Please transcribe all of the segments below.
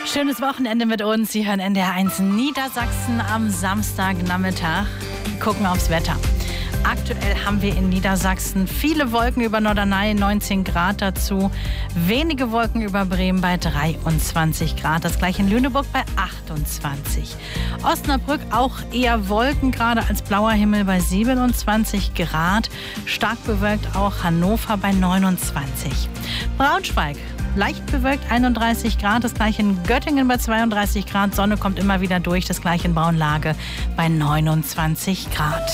Schönes Wochenende mit uns. Sie hören NDR1 Niedersachsen am Samstagnachmittag. Gucken aufs Wetter. Aktuell haben wir in Niedersachsen viele Wolken über Norderney, 19 Grad dazu. Wenige Wolken über Bremen bei 23 Grad. Das gleiche in Lüneburg bei 28. Osnabrück auch eher Wolken, gerade als blauer Himmel bei 27 Grad. Stark bewölkt auch Hannover bei 29. Braunschweig leicht bewölkt, 31 Grad. Das gleiche in Göttingen bei 32 Grad. Sonne kommt immer wieder durch. Das gleiche in Braunlage bei 29 Grad.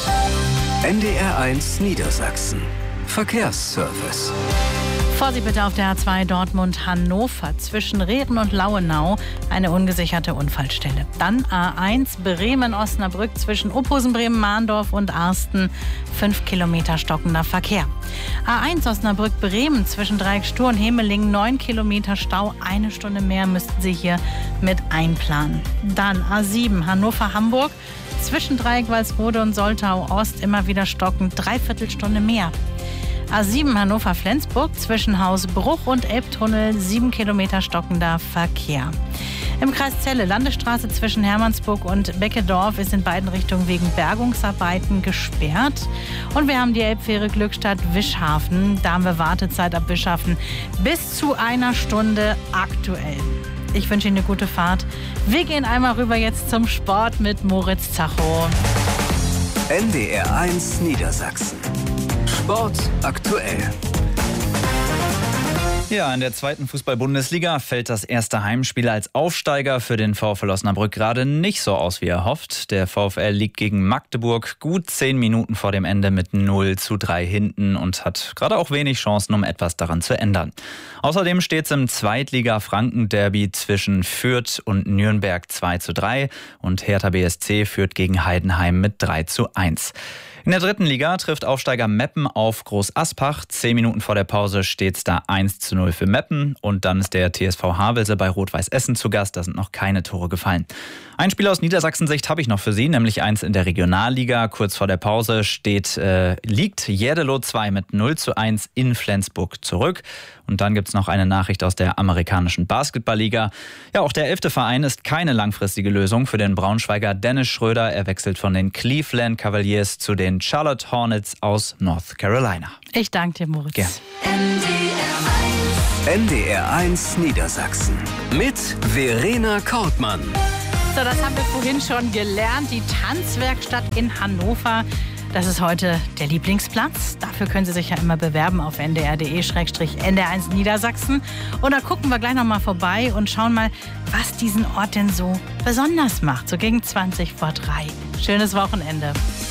NDR1 Niedersachsen. Verkehrsservice. Vorsicht bitte auf der A2 Dortmund-Hannover zwischen Rehren und Lauenau eine ungesicherte Unfallstelle. Dann A1 Bremen-Osnabrück zwischen Uphusen, Bremen-Mahndorf und Arsten 5 Kilometer stockender Verkehr. A1 Osnabrück-Bremen zwischen Dreieckstur und Hemeling 9 Kilometer Stau. 1 Stunde mehr müssten Sie hier mit einplanen. Dann A7 Hannover-Hamburg zwischen Dreieck Walsrode und Soltau Ost immer wieder stockend, 3/4 Stunde mehr. A7 Hannover-Flensburg zwischen Hausbruch und Elbtunnel 7 Kilometer stockender Verkehr. Im Kreis Celle Landesstraße zwischen Hermannsburg und Beckedorf ist in beiden Richtungen wegen Bergungsarbeiten gesperrt. Und wir haben die Elbfähre Glückstadt-Wischhafen. Da haben wir Wartezeit ab Wischhafen bis zu 1 Stunde aktuell. Ich wünsche Ihnen eine gute Fahrt. Wir gehen einmal rüber jetzt zum Sport mit Moritz Zacho. NDR1 Niedersachsen. Sport aktuell. Ja, in der 2. Fußball-Bundesliga fällt das erste Heimspiel als Aufsteiger für den VfL Osnabrück gerade nicht so aus, wie erhofft. Der VfL liegt gegen Magdeburg gut 10 Minuten vor dem Ende mit 0:3 hinten und hat gerade auch wenig Chancen, um etwas daran zu ändern. Außerdem steht es im Zweitliga-Franken-Derby zwischen Fürth und Nürnberg 2:3 und Hertha BSC führt gegen Heidenheim mit 3:1. In der 3. Liga trifft Aufsteiger Meppen auf Groß Aspach. 10 Minuten vor der Pause steht es da 1:0 für Meppen. Und dann ist der TSV Havelse bei Rot-Weiß Essen zu Gast. Da sind noch keine Tore gefallen. Ein Spiel aus Niedersachsen-Sicht habe ich noch für Sie, nämlich eins in der Regionalliga. Kurz vor der Pause liegt Jerdeloh 2 mit 0:1 in Flensburg zurück. Und dann gibt es noch eine Nachricht aus der amerikanischen Basketballliga. Ja, auch der 11. Verein ist keine langfristige Lösung für den Braunschweiger Dennis Schröder. Er wechselt von den Cleveland Cavaliers zu den Charlotte Hornets aus North Carolina. Ich danke dir, Moritz. Gern. NDR1 Niedersachsen. Mit Verena Kortmann. So, das haben wir vorhin schon gelernt. Die Tanzwerkstatt in Hannover. Das ist heute der Lieblingsplatz. Dafür können Sie sich ja immer bewerben auf ndr.de/NDR1 Niedersachsen. Und da gucken wir gleich noch mal vorbei und schauen mal, was diesen Ort denn so besonders macht. So gegen 20 vor 3. Schönes Wochenende.